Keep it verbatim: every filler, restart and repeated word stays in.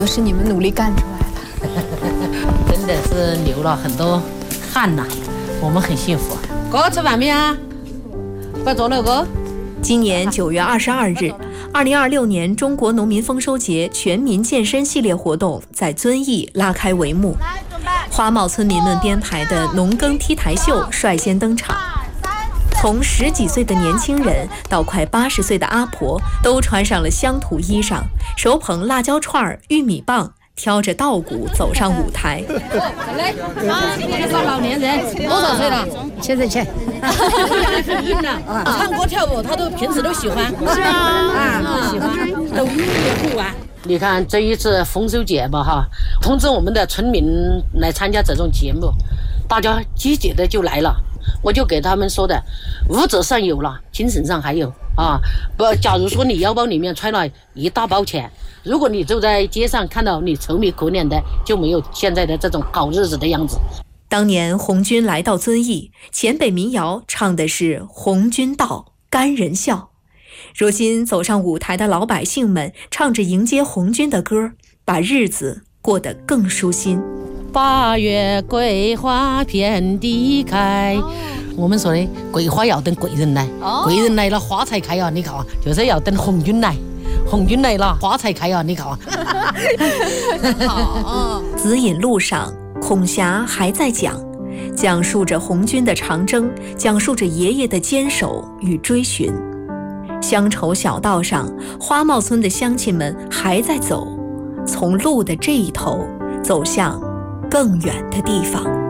都是你们努力干出来的， 真的是流了很多汗呐，我们很幸福。哥吃饭没啊？快坐了哥。 今年九月二十二日，二零二六年中国农民丰收节全民健身系列活动在遵义拉开帷幕。花帽村民们编排的农耕 T 台秀率先登场，从十几岁的年轻人到快八十岁的阿婆，都穿上了乡土衣裳，手捧辣椒串、玉米棒，挑着稻谷走上舞台。 来，这是老年人，多少岁了？七十七。唱歌跳舞，他都平时都喜欢。是啊，啊，喜欢，都音乐不玩。你看这一次丰收节嘛哈，通知我们的村民来参加这种节目，大家积极的就来了。我就给他们说的，物质上有了，精神上还有啊。不，假如说你腰包里面揣了一大包钱，如果你走在街上看到你愁眉苦脸的，就没有现在的这种好日子的样子。 当年红军来到遵义，黔北民谣唱的是红军到，甘人笑。如今走上舞台的老百姓们唱着迎接红军的歌，把日子过得更舒心。 八月桂花遍地开，我们说的桂花要等贵人来，贵人来了花才开啊！你看啊，就是要等红军来，红军来了花才开啊！你看啊。 好。紫引路上，孔霞还在讲，讲述着红军的长征，讲述着爷爷的坚守与追寻。乡愁小道上，花帽村的乡亲们还在走，从路的这一头走向更远的地方。